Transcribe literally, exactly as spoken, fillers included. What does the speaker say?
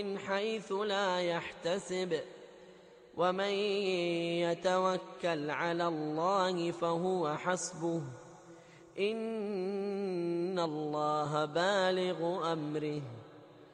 من حيث لا يحتسب ومن يتوكل على الله فهو حسبه إن الله بالغ أمره